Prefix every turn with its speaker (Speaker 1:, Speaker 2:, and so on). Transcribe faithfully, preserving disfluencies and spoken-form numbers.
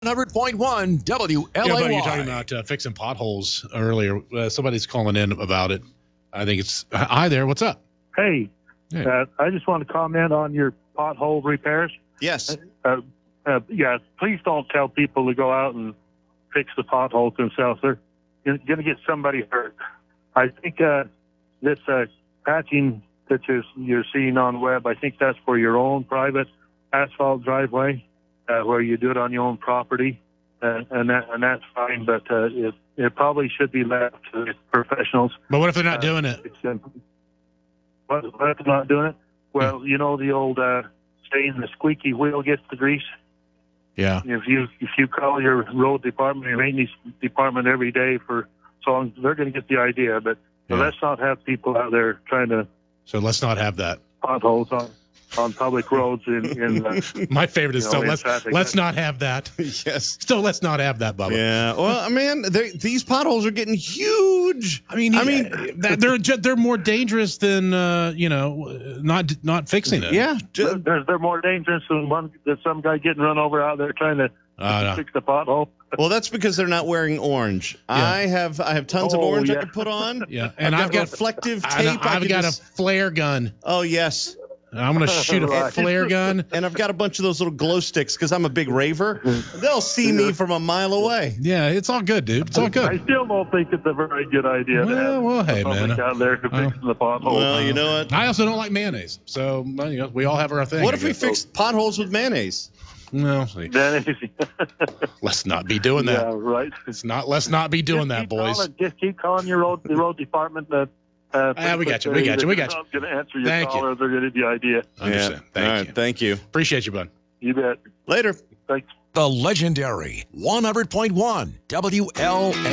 Speaker 1: one hundred point one W L A Y.
Speaker 2: Yeah, but you're talking about uh, fixing potholes earlier. Uh, somebody's calling in about it. I think it's hi there. What's up?
Speaker 3: Hey,
Speaker 2: Hey.
Speaker 3: Uh, I just want to comment on your pothole repairs.
Speaker 4: Yes.
Speaker 3: Uh, uh, yeah, please don't tell people to go out and fix the potholes themselves. They're going to get somebody hurt. I think uh, this uh, patching that you're, you're seeing on the web, I think that's for your own private asphalt driveway, uh, where you do it on your own property, uh, and that and that's fine. But uh, it it probably should be left to professionals.
Speaker 2: But what if they're not doing it?
Speaker 3: It's, uh, what, what if they're not doing it? Well, you know the old uh, saying, the squeaky wheel gets the grease.
Speaker 2: Yeah.
Speaker 3: If you if you call your road department, your maintenance department every day for so long, they're going to get the idea. But
Speaker 2: Yeah.
Speaker 3: let's not have people out there trying to
Speaker 2: So let's not have that.
Speaker 3: potholes on, on public roads in, in uh,
Speaker 2: My favorite is
Speaker 3: You know,
Speaker 2: still
Speaker 3: in
Speaker 2: let's
Speaker 3: traffic.
Speaker 2: let's not have that.
Speaker 4: Yes.
Speaker 2: Still, let's not have that, Bubba.
Speaker 4: Yeah. Well, man, they- these potholes are getting huge.
Speaker 2: I mean,
Speaker 4: I
Speaker 2: I
Speaker 4: mean-
Speaker 2: mean, they're ju- they're more dangerous than uh, you know, not not fixing it.
Speaker 4: Yeah.
Speaker 3: they're,
Speaker 4: ju-
Speaker 3: they're they're more dangerous than one than some guy getting run over out there trying to
Speaker 2: Uh, no.
Speaker 3: fix the pothole.
Speaker 4: Well, that's because they're not wearing orange. I have I have tons of
Speaker 3: Oh,
Speaker 4: orange I
Speaker 3: yeah.
Speaker 4: can put on.
Speaker 2: Yeah, and
Speaker 4: I've
Speaker 2: I've
Speaker 4: got
Speaker 2: got
Speaker 4: reflective
Speaker 2: I know,
Speaker 4: tape. I
Speaker 2: I've
Speaker 4: can
Speaker 2: got
Speaker 4: just-
Speaker 2: a flare gun.
Speaker 4: Oh yes.
Speaker 2: I'm gonna shoot a
Speaker 3: Right.
Speaker 2: flare gun.
Speaker 4: And I've got a bunch of those little glow sticks because I'm a big raver. They'll see me from a mile away.
Speaker 2: Yeah, it's all good, dude. It's all
Speaker 3: I
Speaker 2: good.
Speaker 3: still don't think it's a very good idea to
Speaker 2: Well,
Speaker 3: have
Speaker 2: well, hey,
Speaker 3: the public
Speaker 2: man.
Speaker 3: out there to
Speaker 2: Oh.
Speaker 3: fix the potholes.
Speaker 4: Well, you know what?
Speaker 2: I also don't like mayonnaise, so well, you know, we all have our thing.
Speaker 4: What
Speaker 2: I
Speaker 4: if we
Speaker 2: guess.
Speaker 4: fixed potholes with mayonnaise?
Speaker 2: No, see,
Speaker 3: Then it's-
Speaker 2: let's not be doing that.
Speaker 3: yeah, right.
Speaker 2: It's not. Let's not be doing
Speaker 3: Just
Speaker 2: that,
Speaker 3: keep
Speaker 2: boys.
Speaker 3: calling- just keep calling your road the road department. That uh,
Speaker 2: Ah, we got you, we got you, we got you.
Speaker 3: I'm going to answer your
Speaker 2: Thank
Speaker 3: call,
Speaker 2: you.
Speaker 3: or they're going to the idea.
Speaker 2: Understand.
Speaker 4: Yeah.
Speaker 2: Thank
Speaker 4: All right.
Speaker 2: you.
Speaker 4: Thank you.
Speaker 2: Appreciate you, bud.
Speaker 3: You bet.
Speaker 4: Later.
Speaker 3: Thanks.
Speaker 1: The legendary one hundred point one W L A